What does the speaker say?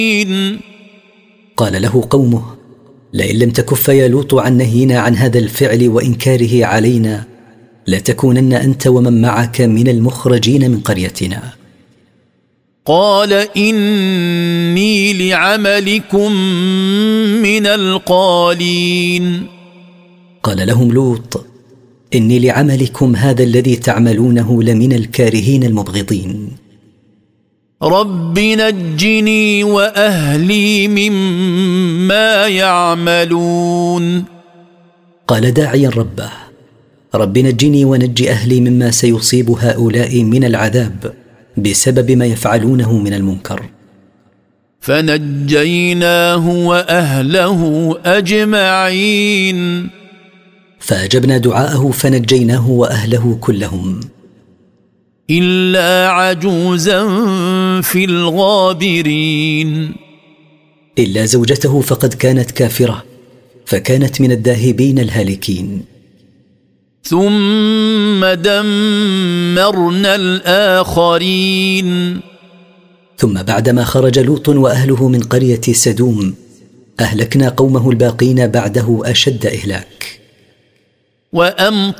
قال له قومه: لئن لم تكف يا لوط عن نهينا عن هذا الفعل وإنكاره علينا لتكونن أنت ومن معك من المخرجين من قريتنا. قال إني لعملكم من القالين. قال لهم لوط: إني لعملكم هذا الذي تعملونه لمن الكارهين المبغضين. رب نجني وأهلي مما يعملون. قال داعيا ربه: رب نجني ونج أهلي مما سيصيب هؤلاء من العذاب بسبب ما يفعلونه من المنكر. فنجيناه وأهله أجمعين. فأجبنا دعاءه فنجيناه وأهله كلهم إلا عجوزا في الغابرين. إلا زوجته فقد كانت كافرة فكانت من الذاهبين الهالكين. ثم دمرنا الآخرين. ثم بعدما خرج لوط وأهله من قرية سدوم أهلكنا قومه الباقين بعده أشد إهلاك. وأمطرنا